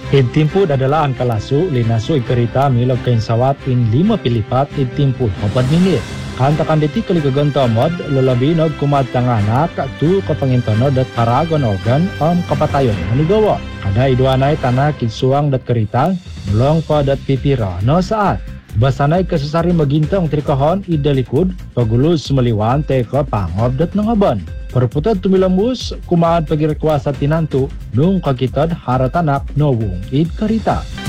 Idtimpud adalah ang kalasu, linaso ikarita milog kain sawat in 5 pilipat idtimpud 4 minit. Kantakan diti kaligagantod, lalabinog kumadtanganak, tu kapangintonod at paragon organ kapatayon hanigawa. Kada iduanay tanah kitsuang dat karita, mulong pa dat pipira no saat. Basanay kasasari magintong trikahon idalikod, pagulus sumaliwan teka pangob dat nangaban. Perputad tumilambus, kumaan pagirekwa sa tinanto, nung kakitad haratanak no wong id karita.